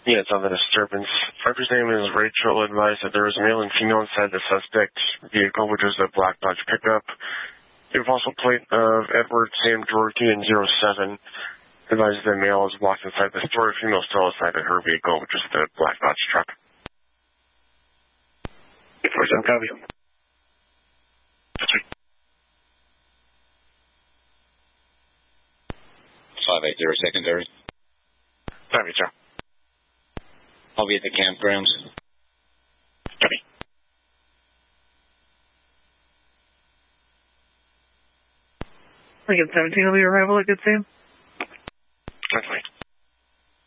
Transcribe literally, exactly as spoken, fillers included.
Yeah, it's on the disturbance. Driver's name is Rachel. Advised that there was a male and female inside the suspect vehicle, which was a black Dodge pickup. The also plate of Edward Sam Doherty in zero seven. Advised the male is locked inside the store. The female still inside of her vehicle, which is the black Dodge truck. four seven, copy. five eight zero secondary. Copy, sir. I'll be at the campgrounds. Copy. Lincoln seventeen will be arrival at Good Sam.